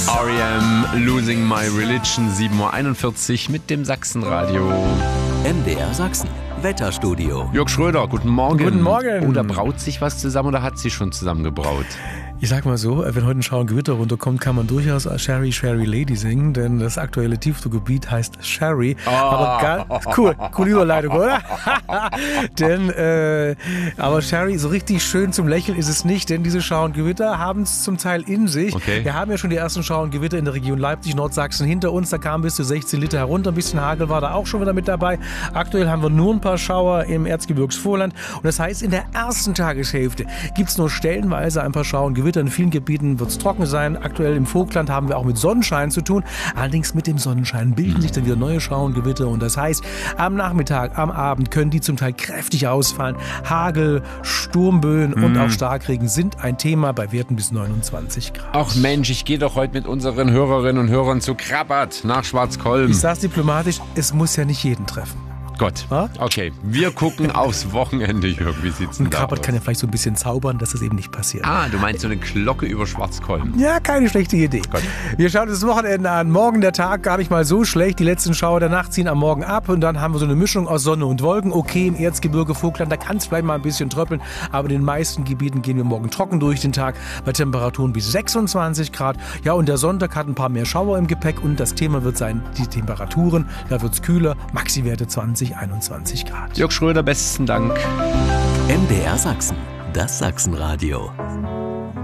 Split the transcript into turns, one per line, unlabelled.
R.E.M. Losing My Religion, 7:41 Uhr mit dem Sachsenradio.
MDR Sachsen, Wetterstudio.
Jörg Schröder, guten Morgen.
Guten Morgen.
Oder braut sich was zusammen oder hat sie schon zusammengebraut?
Ich sag mal so, wenn heute ein Schauer Gewitter runterkommt, kann man durchaus Sherry, Sherry Lady singen, denn das aktuelle Tiefdruckgebiet heißt Sherry. Aber cool Überleitung, oder? Aber Sherry, so richtig schön zum Lächeln ist es nicht, denn diese Schauer und Gewitter haben es zum Teil in sich.
Okay.
Wir haben ja schon die ersten Schauer und Gewitter in der Region Leipzig, Nordsachsen hinter uns. Da kamen bis zu 16 Liter herunter, ein bisschen Hagel war da auch schon wieder mit dabei. Aktuell haben wir nur ein paar Schauer im Erzgebirgsvorland. Und das heißt, in der ersten Tageshälfte gibt es nur stellenweise ein paar Schauer und Gewitter. In vielen Gebieten wird es trocken sein. Aktuell im Vogtland haben wir auch mit Sonnenschein zu tun. Allerdings mit dem Sonnenschein bilden sich dann wieder neue Schauer und Gewitter. Und das heißt, am Nachmittag, am Abend können die zum Teil kräftig ausfallen. Hagel, Sturmböen und auch Starkregen sind ein Thema bei Werten bis 29 Grad.
Ach Mensch, ich gehe doch heute mit unseren Hörerinnen und Hörern zu Krabbert nach Schwarzkolm.
Ich sag's diplomatisch, es muss ja nicht jeden treffen.
Gott.
Ha?
Okay, wir gucken aufs Wochenende, Jörg. Wie sieht's denn
Und
da
Krabbert
aus?
kann ja vielleicht so ein bisschen zaubern, dass das eben nicht passiert.
Ah, du meinst so eine Glocke über Schwarzkolm.
Ja, keine schlechte Idee.
Gott.
Wir schauen uns das Wochenende an. Morgen der Tag gar nicht mal so schlecht. Die letzten Schauer der Nacht ziehen am Morgen ab und dann haben wir so eine Mischung aus Sonne und Wolken. Okay, im Erzgebirge, Vogtland, da kann es vielleicht mal ein bisschen tröppeln, aber in den meisten Gebieten gehen wir morgen trocken durch den Tag bei Temperaturen bis 26 Grad. Ja, und der Sonntag hat ein paar mehr Schauer im Gepäck und das Thema wird sein, die Temperaturen. Da wird es kühler, Maxi-Werte 20, 21 Grad.
Jörg Schröder, besten Dank.
MDR Sachsen, das Sachsenradio.